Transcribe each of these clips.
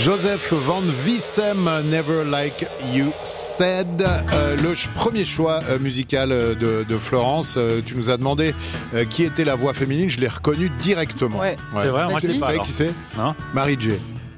Joseph Van Vissem, Never Like You Said. Le premier choix musical de Florence. Tu nous as demandé qui était la voix féminine. Je l'ai reconnue directement. Ouais. C'est vrai, moi je sais Vous pas. savez Alors. qui c'est? Non. Mary J.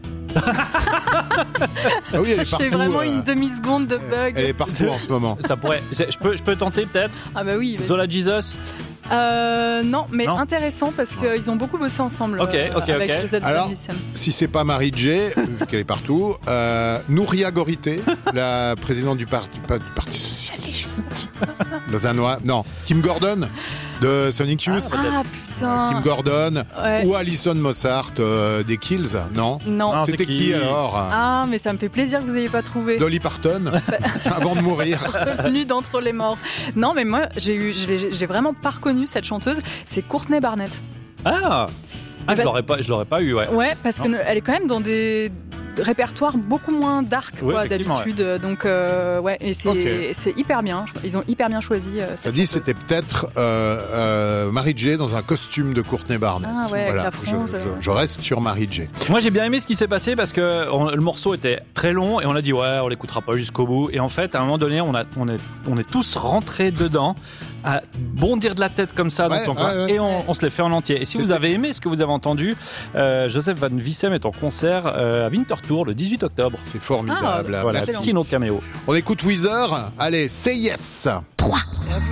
Ah oui, elle est partout. J'ai vraiment une demi-seconde de bug. Elle est partout en ce moment. Ça pourrait. Je peux tenter peut-être. Ah bah oui. Zola Jesus. Non, mais Non. intéressant parce qu'ils ont beaucoup bossé ensemble. Ok. Avec Joseph Van Alors, Vissem. si c'est pas Mary J, vu qu'elle est partout, Nouria Gorité, la présidente du parti socialiste lausannois. Non, Kim Gordon de Sonic Youth. Ah putain. Kim Gordon Ouais. ou Alison Mossart des Kills, non? Non. Ah, C'était c'est qui qui alors? Ah, mais ça me fait plaisir que vous ayez pas trouvé. Dolly Parton avant de mourir. Revenu d'entre les morts. Non, mais moi, j'ai vraiment pas reconnu cette chanteuse. C'est Courtney Barnett. Ah. Et Je l'aurais pas eu, ouais. Ouais, parce qu'elle est quand même dans des répertoires beaucoup moins dark, Oui, quoi, effectivement, d'habitude. Donc, ouais, et c'est hyper bien. Ils ont hyper bien choisi. Ça cette dit chanteuse. c'était peut-être Mary J dans un costume de Courtney Barnett. Ah ouais, avec la frange, je reste sur Mary J. Moi j'ai bien aimé ce qui s'est passé parce que le morceau était très long et on a dit ouais on l'écoutera pas jusqu'au bout et en fait à un moment donné on est tous rentrés dedans à bondir de la tête comme ça dans son coin et on se l'est fait en entier. Et si vous avez aimé ce que vous avez entendu, Joseph Van Vissem est en concert à Winterthur le 18 octobre. C'est formidable. Ah, Voilà, Merci. Kino Cameo. On écoute Weezer. Allez, Say Yes. 3.